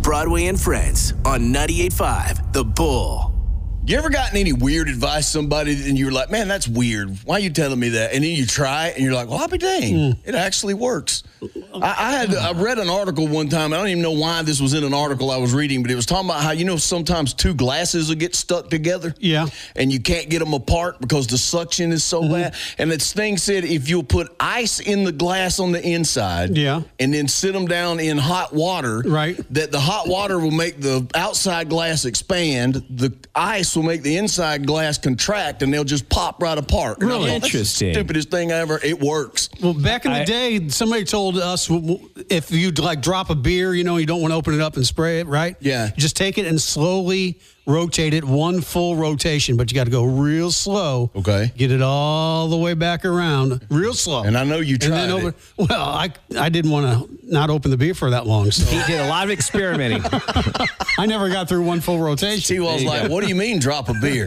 Broadway and Friends on 98.5 The Bull. You ever gotten any weird advice somebody and you're like, man, that's weird. Why are you telling me that? And then you try it and you're like, well, I'll be dang. It actually works. I read an article one time. I don't even know why this was in an article I was reading, but it was talking about how, sometimes two glasses will get stuck together. Yeah. And you can't get them apart because the suction is so bad. And this thing said if you'll put ice in the glass on the inside and then sit them down in hot water, that the hot water will make the outside glass expand. The ice will make the inside glass contract, and they'll just pop right apart. Really? Interesting. That's the stupidest thing ever. It works. Well, back in the day, somebody told us if you drop a beer, you don't want to open it up and spray it, right? Yeah. You just take it and slowly rotate it, one full rotation, but you got to go real slow. Okay. Get it all the way back around, real slow. And I know you tried it. Well, I didn't want to not open the beer for that long. So He did a lot of experimenting. I never got through one full rotation. T-Wall's like, what do you mean drop a beer?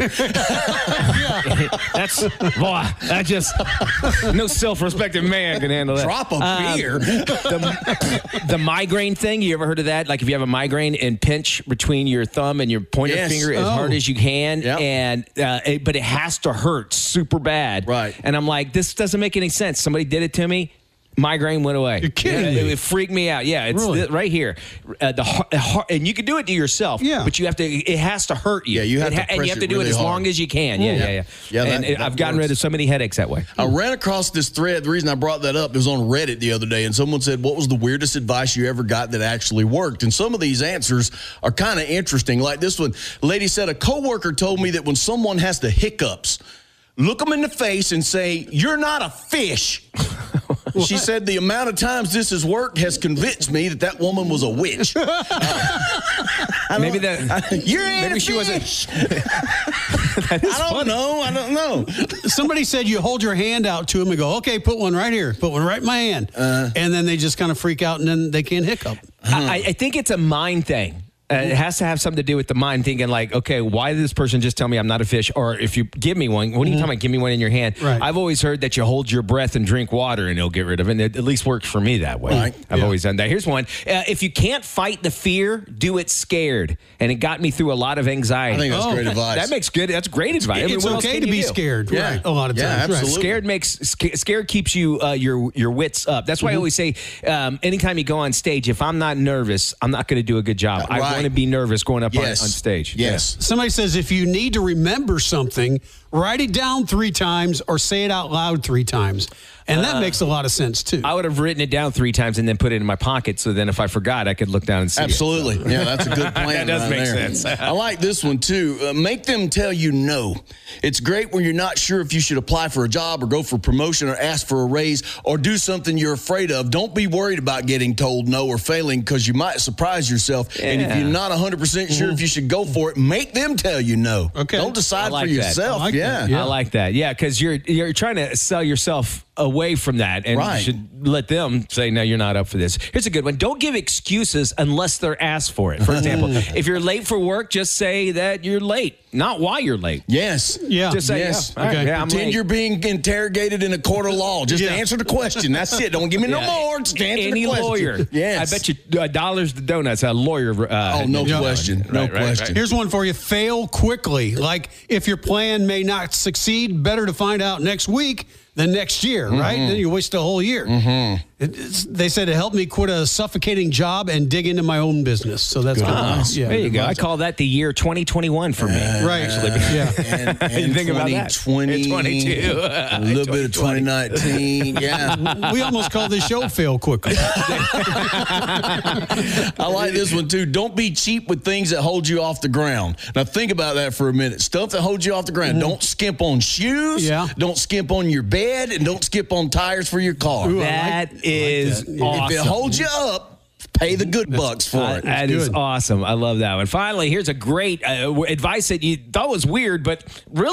That just, no self-respecting man can handle that. Drop a beer? The migraine thing, you ever heard of that? Like if you have a migraine and pinch between your thumb and your pointer finger as hard as you can, and but it has to hurt super bad. Right. And I'm like, this doesn't make any sense. Somebody did it to me. Migraine went away. You're kidding me. It freaked me out. Yeah, it's really? right here. And you can do it to yourself. Yeah. But you have to. It has to hurt you. Yeah, you have to and you have to do really it as hard. long as you can. Yeah. And I've gotten rid of so many headaches that way. I ran across this thread. The reason I brought that up, it was on Reddit the other day, and someone said, what was the weirdest advice you ever got that actually worked? And some of these answers are kind of interesting. Like this one, a lady said, a coworker told me that when someone has the hiccups, look them in the face and say, you're not a fish. She said the amount of times this has worked has convinced me that woman was a witch. Maybe she wasn't. I don't know. Somebody said you hold your hand out to them and go, okay, put one right here. Put one right in my hand. And then they just kind of freak out and then they can't hiccup. I think it's a mind thing. It has to have something to do with the mind thinking like, okay, why did this person just tell me I'm not a fish? Or if you give me one, what are you talking about? Give me one in your hand. Right. I've always heard that you hold your breath and drink water and it'll get rid of it. And it at least works for me that way. Right. I've always done that. Here's one. If you can't fight the fear, do it scared. And it got me through a lot of anxiety. I think that's great advice. That's great advice. It's okay to be scared. Yeah. Right. A lot of times. Absolutely. Scared keeps you your wits up. That's why I always say anytime you go on stage, if I'm not nervous, I'm not going to do a good job. I want to be nervous going up on stage. Yes. Somebody says if you need to remember something, write it down 3 times or say it out loud 3 times. And that makes a lot of sense, too. I would have written it down 3 times and then put it in my pocket so then if I forgot, I could look down and see Absolutely. it. Yeah, that's a good plan. That does right make there. sense. I like this one, too. Make them tell you no. It's great when you're not sure if you should apply for a job or go for promotion or ask for a raise or do something you're afraid of. Don't be worried about getting told no or failing because you might surprise yourself. Yeah. And if you're not 100% sure if you should go for it, make them tell you no. Okay. Don't decide like for that. yourself. I like that. I like that. Yeah, because you're trying to sell yourself away from that, and you should let them say, no, you're not up for this. Here's a good one. Don't give excuses unless they're asked for it. For example, if you're late for work, just say that you're late, not why you're late. Yes. Yeah. Just say, Yes. yeah, okay. I'm Pretend late. you're being interrogated in a court of law. Just answer the question. That's it. Don't give me no more. Just answer Any the question. lawyer. Yes. I bet you dollars to donuts, a lawyer. No question. No question. Here's one for you. Fail quickly. Like if your plan may not succeed, better to find out next week than next year, right? Then you waste a whole year. They said it helped me quit a suffocating job and dig into my own business. So that's good. Yeah. There you go. I call that the year 2021 for me. Right. And Think about that. 2020, 22. a little bit of 2019. Yeah. We almost called this show Fail Quickly. I like this one, too. Don't be cheap with things that hold you off the ground. Now, think about that for a minute. Stuff that holds you off the ground. Don't skimp on shoes. Yeah. Don't skimp on your bed. And don't skip on tires for your car. That is awesome. If it holds you up, pay the good bucks for it. That is awesome. I love that one. Finally, here's a great advice that you thought was weird, but really